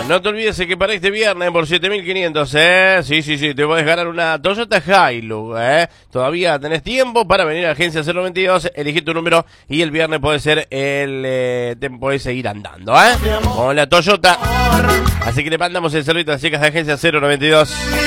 No te olvides que para este viernes por 7.500, sí, te puedes ganar una Toyota Hilux, Todavía tenés tiempo para venir a Agencia 092, elegí tu número y el viernes puede ser te podés seguir andando, con la Toyota. Así que le mandamos el saludo a las chicas de Agencia 092.